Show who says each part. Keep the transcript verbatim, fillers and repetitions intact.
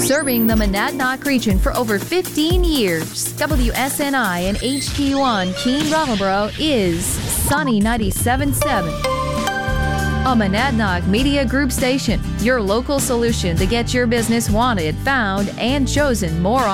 Speaker 1: Serving the Monadnock region for over fifteen years, W S N I and H T one Keene Brattleboro is Sunny ninety-seven point seven. A Monadnock Media Group station, your local solution to get your business wanted, found, and chosen more